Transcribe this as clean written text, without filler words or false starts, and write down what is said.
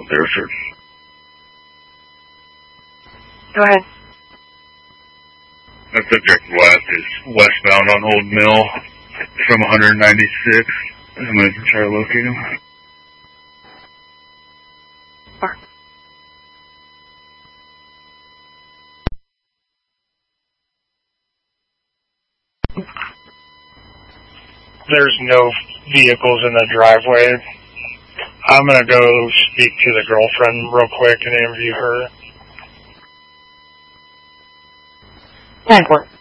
There, sir. Go ahead. The subject west is westbound on Old Mill from 196. I'm going to try to locate him. There's no vehicles in the driveway. I'm going to go speak to the girlfriend real quick and interview her. 10-4.